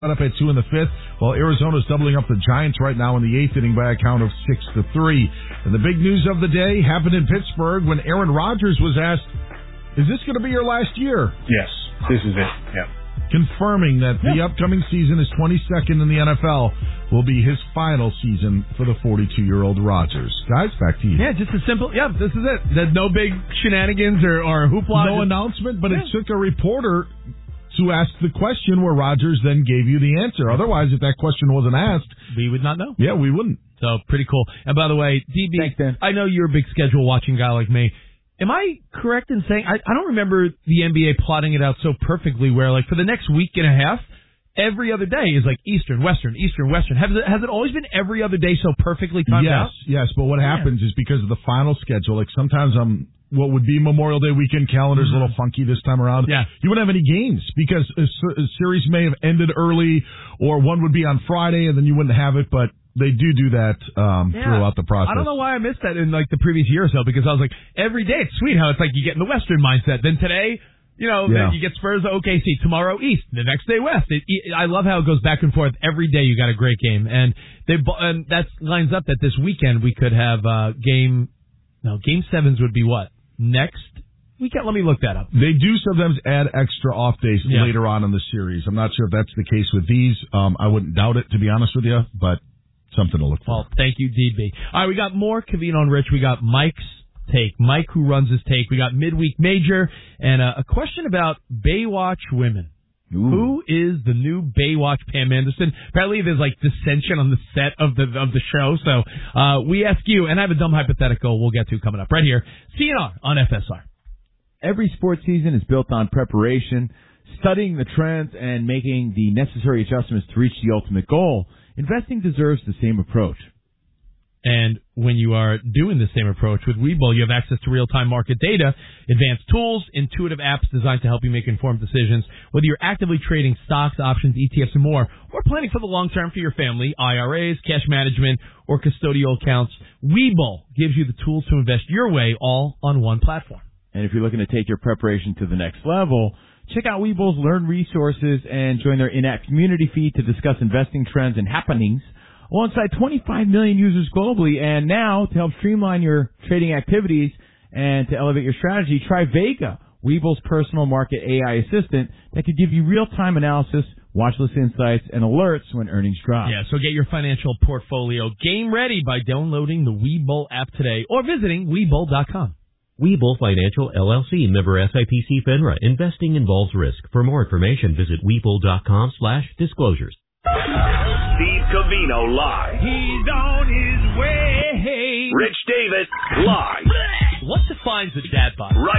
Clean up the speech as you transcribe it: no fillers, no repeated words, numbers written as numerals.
up at 2 in the 5th, while Arizona's doubling up the Giants right now in the 8th inning by a count of 6-3. And the big news of the day happened in Pittsburgh when Aaron Rodgers was asked, is this going to be your last year? Yes, this is it. Yeah. Confirming that the upcoming season, is 22nd in the NFL, will be his final season for the 42-year-old Rodgers. Guys, back to you. Yeah, just a simple, this is it. There's no big shenanigans or hoopla. No announcement, but it took a reporter to ask the question where Rodgers then gave you the answer. Otherwise, if that question wasn't asked, we would not know. Yeah, we wouldn't. So, pretty cool. And by the way, DB, thanks, Dan. I know you're a big schedule-watching guy like me. Am I correct in saying, I don't remember the NBA plotting it out so perfectly where, like, for the next week and a half, every other day is like Eastern, Western, Eastern, Western. Has it always been every other day so perfectly timed out? Yes, but what happens is because of the final schedule, like sometimes what would be Memorial Day weekend calendar's a little funky this time around. Yeah. You wouldn't have any games because a series may have ended early, or one would be on Friday and then you wouldn't have it, but they do that throughout the process. I don't know why I missed that in like the previous year or so, because I was like, every day it's sweet how it's like you get in the Western mindset. Then today, then you get Spurs OKC. Tomorrow East. The next day West. I love how it goes back and forth. Every day you got a great game. And that lines up that this weekend we could have Game 7s would be what? Next weekend? Let me look that up. They do sometimes add extra off days later on in the series. I'm not sure if that's the case with these. I wouldn't doubt it, to be honest with you, but something to look for. Well, thank you, DB. All right, we got more Covino and Rich. We got Mike's take. Mike, who runs his take. We got Midweek Major and a question about Baywatch women. Ooh. Who is the new Baywatch Pam Anderson? Apparently there's like dissension on the set of the show. So we ask you, and I have a dumb hypothetical we'll get to coming up right here. CNR on FSR. Every sports season is built on preparation, studying the trends, and making the necessary adjustments to reach the ultimate goal. Investing deserves the same approach. And when you are doing the same approach with Webull, you have access to real-time market data, advanced tools, intuitive apps designed to help you make informed decisions. Whether you're actively trading stocks, options, ETFs, and more, or planning for the long term for your family, IRAs, cash management, or custodial accounts, Webull gives you the tools to invest your way, all on one platform. And if you're looking to take your preparation to the next level, check out Webull's Learn Resources and join their in-app community feed to discuss investing trends and happenings alongside 25 million users globally. And now, to help streamline your trading activities and to elevate your strategy, try Vega, Webull's personal market AI assistant that could give you real-time analysis, watchlist insights, and alerts when earnings drop. Yeah, so get your financial portfolio game ready by downloading the Webull app today or visiting Webull.com. Webull Financial, LLC, member SIPC FINRA. Investing involves risk. For more information, visit Webull.com/disclosures. Steve Covino live. He's on his way. Rich Davis live. What defines a dad bod? Right